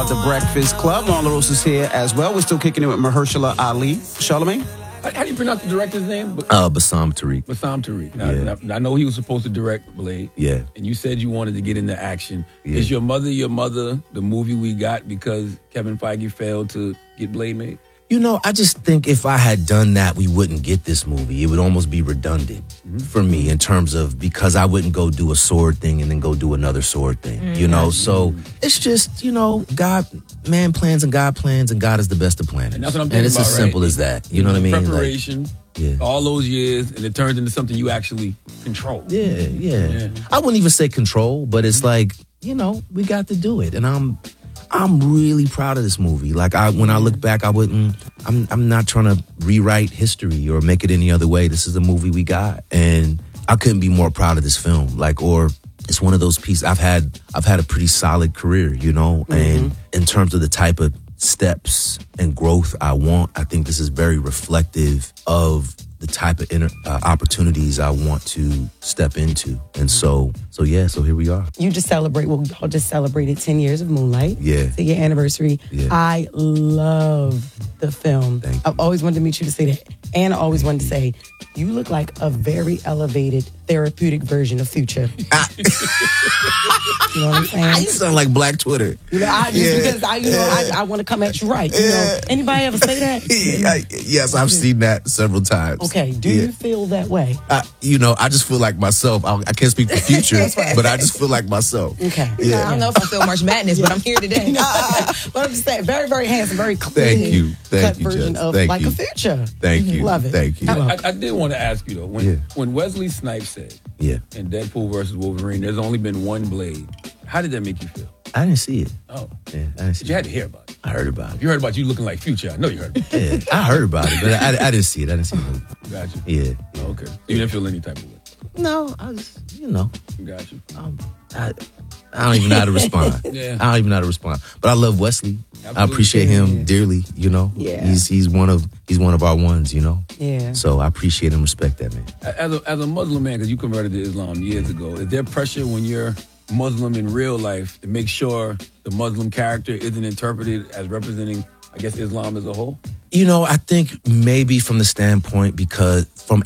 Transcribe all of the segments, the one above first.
The Breakfast Club. Marla Rose is here as well. We're still kicking it with Mahershala Ali. Charlamagne? How do you pronounce the director's name? Bassam Tariq. Bassam Tariq. Now, I know he was supposed to direct Blade. Yeah. And you said you wanted to get into action. Yeah. Is Your Mother, the movie we got because Kevin Feige failed to get Blade made? You know, I just think if I had done that, we wouldn't get this movie. It would almost be redundant for me in terms of, because I wouldn't go do a sword thing and then go do another sword thing, you know? So it's just, man plans and God is the best of planners. And that's what I'm thinking And it's about, as simple as that. You know what I mean? Preparation, all those years, and it turns into something you actually control. Yeah. I wouldn't even say control, but it's like, we got to do it. And I'm really proud of this movie. Like, when I look back, I'm not trying to rewrite history or make it any other way. This is the movie we got. And I couldn't be more proud of this film. It's one of those pieces. I've had a pretty solid career, and in terms of the type of steps and growth I want, I think this is very reflective of the type of opportunities I want to step into. And so here we are. Y'all just celebrated 10 years of Moonlight. Yeah. To your anniversary. Yeah. I love the film. Thank you. I've always wanted to meet you to say that. And I always wanted to say, you look like a very elevated therapeutic version of Future. You know what I'm saying? You sound like Black Twitter. Because I want to come at you right. Anybody ever say that? Yes, I've seen that several times. Okay, do you feel that way? I just feel like myself. I can't speak for Future, but I just feel like myself. Okay. I don't know if I feel March Madness, but I'm here today. But I'm just saying, very, very handsome, very clean Thank you, version Jess. of Thank like you. a Future. Thank you. Love it. Thank you. I did want to ask you, though, when Wesley Snipes said in Deadpool versus Wolverine, there's only been one Blade, how did that make you feel? I didn't see it. Oh. Yeah, I didn't see But you had to hear about it. I heard about it. You heard about you looking like Future. I know you heard about it. Yeah, I heard about it, but I didn't see it. I didn't see the movie. Got you. Yeah. Oh, okay. You didn't feel any type of way. No, I was, Got you. I don't even know how to respond. Yeah. I don't even know how to respond. But I love Wesley. Absolutely. I appreciate him dearly, Yeah. He's one of our ones, Yeah. So I appreciate and respect that, man. As a Muslim man, because you converted to Islam years ago, is there pressure when you're Muslim in real life to make sure the Muslim character isn't interpreted as representing, I guess, Islam as a whole? I think maybe from a standpoint because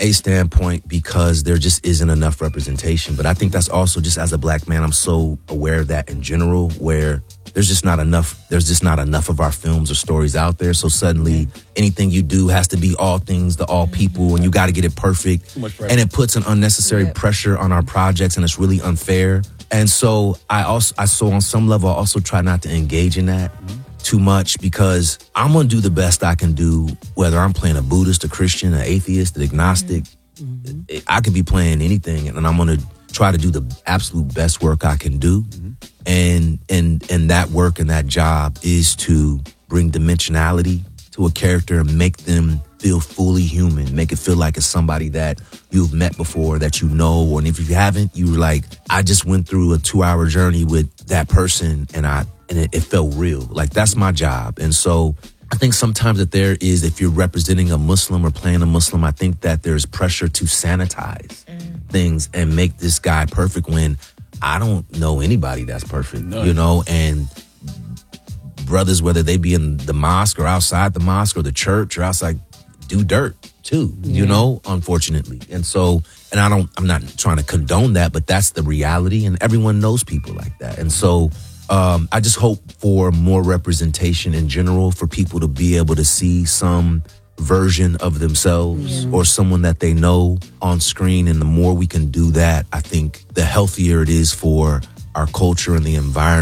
there just isn't enough representation. But I think that's also just as a black man, I'm so aware of that in general, where there's just not enough of our films or stories out there. So suddenly anything you do has to be all things to all people, and you got to get it perfect. Too much pressure. And it puts an unnecessary pressure on our projects, and it's really unfair. And so I on some level, I also try not to engage in that too much, because I'm going to do the best I can do, whether I'm playing a Buddhist, a Christian, an atheist, an agnostic. I could be playing anything, and I'm going to try to do the absolute best work I can do. And that work and that job is to bring dimensionality to a character and make them feel fully human, make it feel like it's somebody that you've met before, that you know, and if you haven't, you were like, I just went through a 2-hour journey with that person, and it felt real. Like, that's my job. And so I think sometimes that if you're representing a Muslim or playing a Muslim, I think that there's pressure to sanitize things and make this guy perfect, when I don't know anybody that's perfect, and brothers, whether they be in the mosque or outside the mosque or the church or outside, do dirt too, unfortunately. And so, and I'm not trying to condone that, but that's the reality, and everyone knows people like that. And so, I just hope for more representation in general, for people to be able to see some version of themselves or someone that they know on screen. And the more we can do that, I think the healthier it is for our culture and the environment.